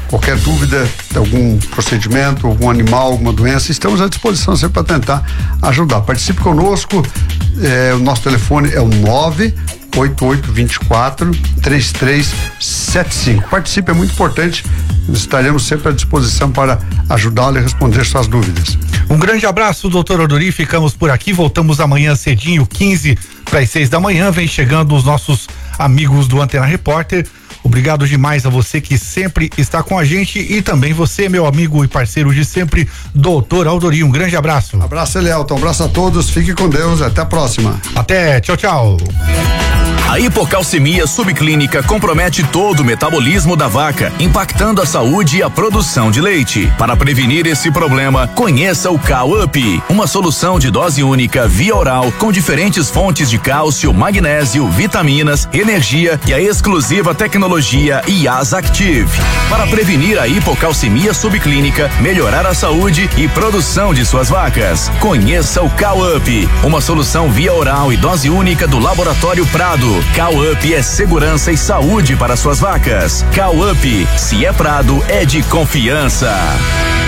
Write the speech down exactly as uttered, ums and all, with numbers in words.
qualquer dúvida de algum procedimento, algum animal, alguma doença, estamos à disposição sempre para tentar ajudar. Participe conosco, é, o nosso telefone é o nove oito oito dois quatro três três sete cinco. Participe, é muito importante, estaremos sempre à disposição para ajudá-lo e responder suas dúvidas. Um grande abraço, doutor Odori, ficamos por aqui, voltamos amanhã cedinho, quinze para as seis da manhã, vem chegando os nossos amigos do Antena Repórter. Obrigado demais a você que sempre está com a gente e também você, meu amigo e parceiro de sempre, doutor Aldori. Um grande abraço. Abraço, Elielton. Um abraço a todos. Fique com Deus. Até a próxima. Até. Tchau, tchau. A hipocalcemia subclínica compromete todo o metabolismo da vaca, impactando a saúde e a produção de leite. Para prevenir esse problema, conheça o Cow-Up, uma solução de dose única via oral com diferentes fontes de cálcio, magnésio, vitaminas, energia e a exclusiva tecnologia Yas Active. Para prevenir a hipocalcemia subclínica, melhorar a saúde e produção de suas vacas. Conheça o Cow-Up, uma solução via oral e dose única do Laboratório Prado. Cow-Up é segurança e saúde para suas vacas. Cow-Up, se é Prado, é de confiança.